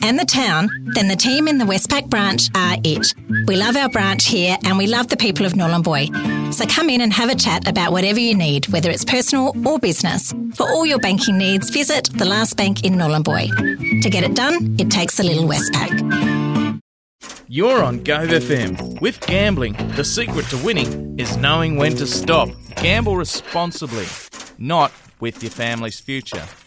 and the town, then the team in the Westpac branch are it. We love our branch here and we love the people of Nhulunbuy. So come in and have a chat about whatever you need, whether it's personal or business. For all your banking needs, visit the Last Bank in Nhulunbuy. To get it done, it takes a little Westpac. You're on Go FM. With gambling, the secret to winning is knowing when to stop. Gamble responsibly, not with your family's future.